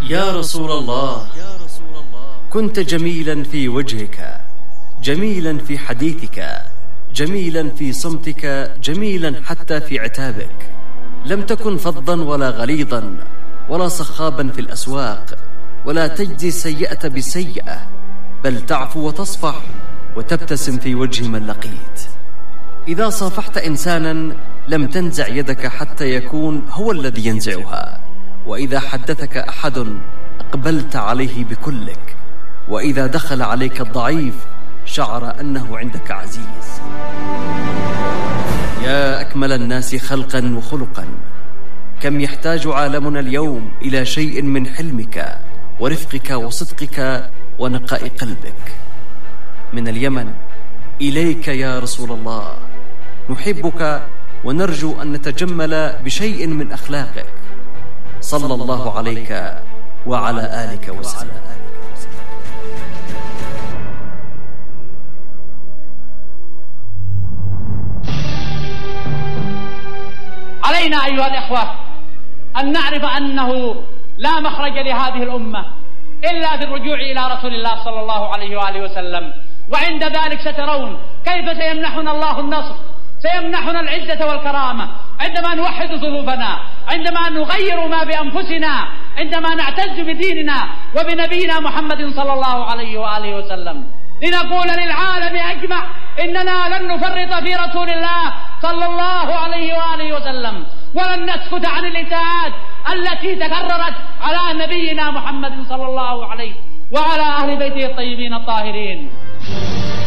يا رسول الله، كنت جميلا في وجهك، جميلا في حديثك، جميلا في صمتك، جميلا حتى في عتابك. لم تكن فظا ولا غليظا ولا صخابا في الأسواق، ولا تجزي السيئة بالسيئة، بل تعفو وتصفح وتبتسم في وجه من لقيت. إذا صافحت إنسانا لم تنزع يدك حتى يكون هو الذي ينزعها، وإذا حدثك أحد أقبلت عليه بكلك، وإذا دخل عليك الضعيف شعر أنه عندك عزيز. يا أكمل الناس خلقا وخلقا، كم يحتاج عالمنا اليوم إلى شيء من حلمك ورفقك وصدقك ونقاء قلبك. من اليمن إليك يا رسول الله، نحبك ونرجو أن نتجمل بشيء من أخلاقك، صلى الله عليك وعلى آلك وسلم. علينا أيها الإخوة أن نعرف أنه لا مخرج لهذه الأمة إلا بالرجوع إلى رسول الله صلى الله عليه وآله وسلم، وعند ذلك سترون كيف سيمنحنا الله النصر، سيمنحنا العزة والكرامة عندما نوحد صفوفنا، عندما نغير ما بأنفسنا، عندما نعتز بديننا وبنبينا محمد صلى الله عليه وآله وسلم، لنقول للعالم أجمع إننا لن نفرط في رسول الله صلى الله عليه وآله وسلم، ولن نسكت عن الإساءات التي تكررت على نبينا محمد صلى الله عليه وعلى أهل بيته الطيبين الطاهرين.